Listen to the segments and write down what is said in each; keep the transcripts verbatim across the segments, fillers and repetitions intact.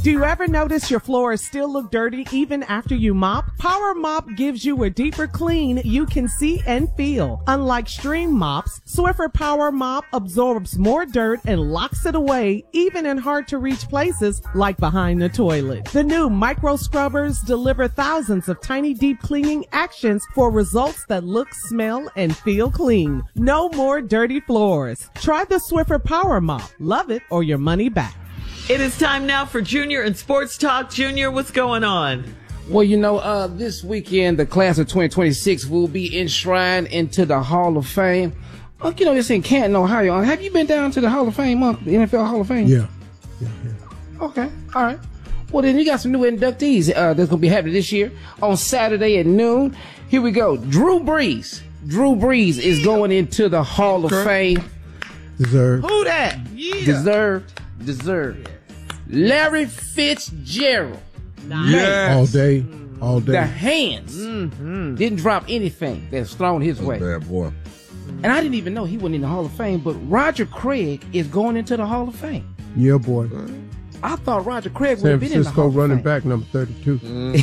Do you ever notice your floors still look dirty even after you mop? Power Mop gives you a deeper clean you can see and feel. Unlike stream mops, Swiffer Power Mop absorbs more dirt and locks it away even in hard-to-reach places like behind the toilet. The new micro scrubbers deliver thousands of tiny deep cleaning actions for results that look, smell, and feel clean. No more dirty floors. Try the Swiffer Power Mop. Love it or your money back. It is time now for Junior and Sports Talk. Junior, what's going on? Well, you know, uh, this weekend, the class of twenty twenty-six will be enshrined into the Hall of Fame. Oh, you know, this in Canton, Ohio. Have you been down to the Hall of Fame, uh, the N F L Hall of Fame? Yeah. yeah, yeah. Okay, all right. Well, then you got some new inductees uh, that's going to be happening this year on Saturday at noon. Here we go. Drew Brees. Drew Brees is going into the Hall of Fame. Deserved. Who that? Yeah. Deserved. Deserved. Larry Fitzgerald. Nice. All day. All day. The hands Mm-hmm. didn't drop anything that's thrown his way. Bad boy. And I didn't even know he went in the Hall of Fame, but Roger Craig is going into the Hall of Fame. Yeah, boy. I thought Roger Craig would San have been in the Hall Francisco of running Fame. back number thirty-two.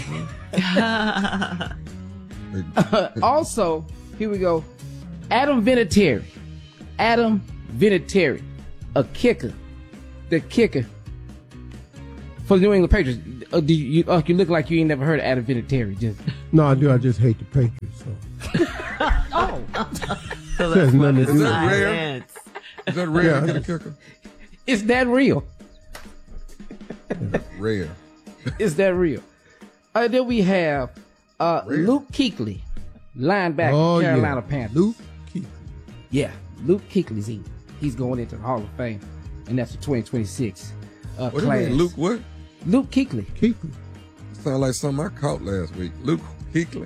Mm-hmm. Also, here we go. Adam Vinatieri. Adam Vinatieri, a kicker. The kicker for the New England Patriots. Uh, do you, uh, you look like you ain't never heard of Adam Vinatieri. Just No, I do. I just hate the Patriots. So. oh, So Says that's nothing what to it's do. like. Rare? Is that rare Yeah. to get a kicker? is that real? Rare. Is that real? Uh, then we have uh, Rare. Luke Kuechly, linebacker, Oh, Carolina yeah. Panthers. Luke Kuechly. Yeah, Luke Kuechly's in. He's going into the Hall of Fame, and that's the twenty twenty-six uh, What do you class. mean, Luke what? Luke Kuechly. Kuechly. Sound like something I caught last week. Luke Kuechly.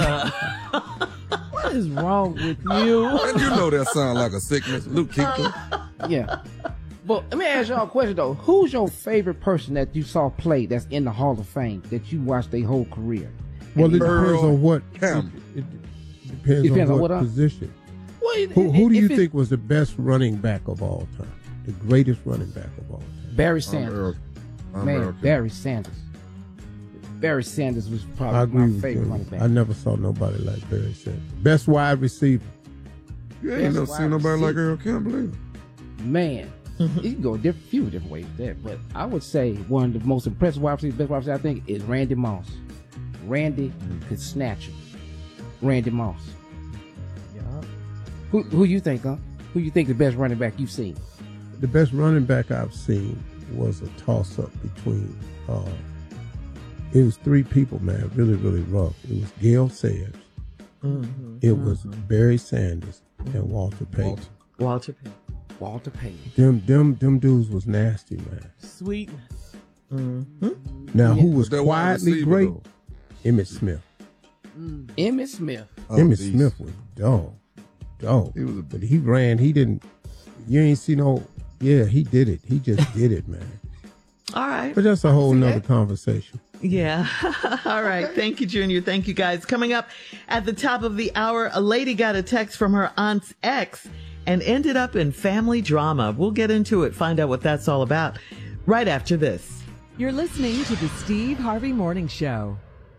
What is wrong with you? And you know that sound like a sickness. Luke Kuechly. Yeah. But let me ask y'all a question though. Who's your favorite person that you saw play that's in the Hall of Fame that you watched their whole career? Well, it depends Earl on what. Campbell. It, it depends, Depends on on what, what, uh, position. Well, it- Who, who do if you it's think was the best running back of all time? The greatest running back of all time? Barry I'm Sanders. Earl. I'm Man, Earl. Barry Sanders. Barry Sanders was I probably agree my with favorite you. running back. I never saw nobody like Barry Sanders. Best wide receiver. You ain't Best never wide seen nobody like receiver. Earl Campbell either. Man, you can go a different, few different ways with that, but I would say one of the most impressive wide receivers, best wide receiver I think is Randy Moss. Randy could snatch him. Randy Moss. Who who you think, huh? Who you think the best running back you've seen? The best running back I've seen was a toss-up between, uh, it was three people, man, really, really rough. It was Gale Sayers, Mm-hmm. it was Barry Sanders, and Walter Payton. Walter Payton. Walter Payton. Them, them, them dudes was nasty, man. Sweet. Now, who was That wide quietly receiver, great? though. Emmett Smith. Emmitt Smith. Oh, Emmett geez. Smith was dog, dog. He was a- but he ran. He didn't. You ain't see no. Yeah, he did it. He just did it, man. All right. But that's a whole nother conversation. Yeah. All right. Thank you, Junior. Thank you, guys. Coming up at the top of the hour, a lady got a text from her aunt's ex and ended up in family drama. We'll get into it, find out what that's all about right after this. You're listening to the Steve Harvey Morning Show.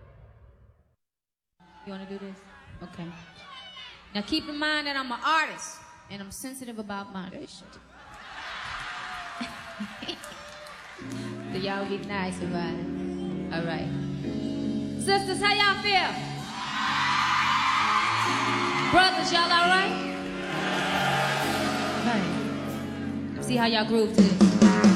You want to do this? Okay. Now keep in mind that I'm an artist and I'm sensitive about moderation. So y'all be nice about it. All right. Sisters, how y'all feel? Brothers, y'all all right? Right. See how y'all groove to this.